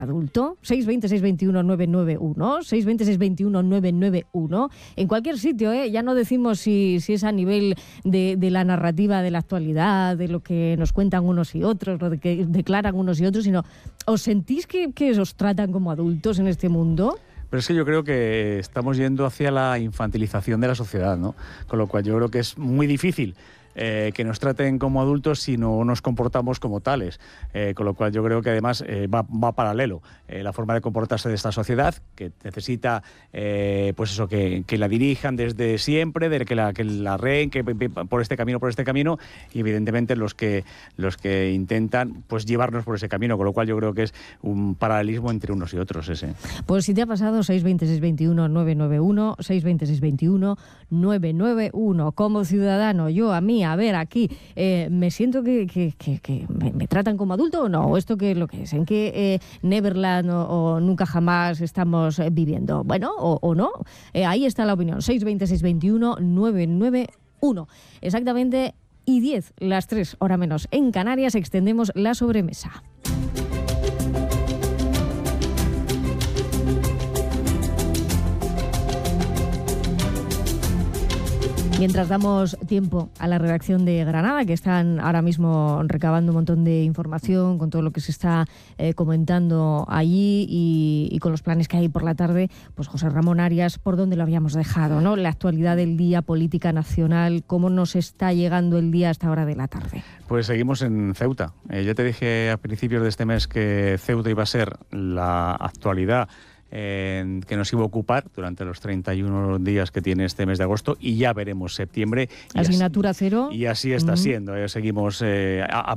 adulto, 620-621-991, 620-621-991, en cualquier sitio, ya no decimos si es a nivel de la narrativa de la actualidad, de lo que nos cuentan unos y otros, lo de que declaran unos y otros, sino, ¿os sentís que os tratan como adultos en este mundo? Pero es que yo creo que estamos yendo hacia la infantilización de la sociedad, ¿no? Con lo cual yo creo que es muy difícil que nos traten como adultos si no nos comportamos como tales, con lo cual yo creo que además va paralelo la forma de comportarse de esta sociedad, que necesita pues eso, que la dirijan desde siempre, de que la reen, que por este camino, y evidentemente los que intentan pues llevarnos por ese camino, con lo cual yo creo que es un paralelismo entre unos y otros ese. Pues si te ha pasado, 620-621-991, 620-621-991, como ciudadano, yo a mí, a ver, aquí, me siento que me tratan como adulto o no, o esto qué es lo que es, en qué Neverland o nunca jamás estamos viviendo, bueno, o no, ahí está la opinión, 620-621-991, exactamente, y 10, las 3 horas menos en Canarias, extendemos la sobremesa. Mientras damos tiempo a la redacción de Granada, que están ahora mismo recabando un montón de información con todo lo que se está comentando allí y con los planes que hay por la tarde, pues José Ramón Arias, ¿por dónde lo habíamos dejado, ¿no? La actualidad del día, política nacional, ¿cómo nos está llegando el día a esta hora de la tarde? Pues seguimos en Ceuta. Yo te dije a principios de este mes que Ceuta iba a ser la actualidad que nos iba a ocupar durante los 31 días que tiene este mes de agosto, y ya veremos septiembre. Asignatura cero. Y así está siendo. Seguimos